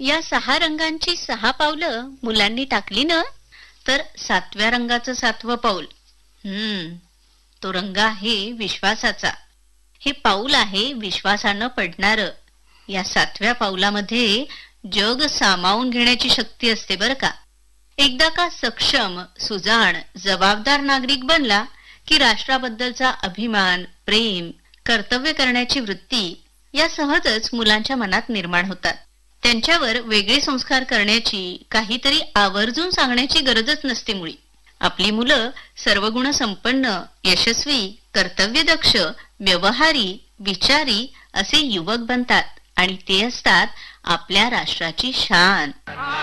या 6 रंगांची 6 पावलं मुलांनी टाकली ना, तर 7व्या रंगाचं 7वं पाऊल, तो रंग आहे विश्वासाचा. हे पाऊल आहे विश्वासानं पडणारं. या 7व्या पाऊलामध्ये जग सामावून घेण्याची शक्ती असते बरं का. एकदा का सक्षम, सुजाण, जबाबदार नागरिक बनला की राष्ट्राबद्दलचा अभिमान, प्रेम, कर्तव्य करण्याची वृत्ती या सहजच मुलांच्या मनात निर्माण होतात. त्यांच्यावर वेगळे संस्कार करण्याची, काहीतरी आवर्जून सांगण्याची गरजच नसते मुळी. आपली मुलं सर्वगुण संपन्न, यशस्वी, कर्तव्यदक्ष, व्यवहारी, विचारी असे युवक बनतात आणि ते असतात आपल्या राष्ट्राची शान.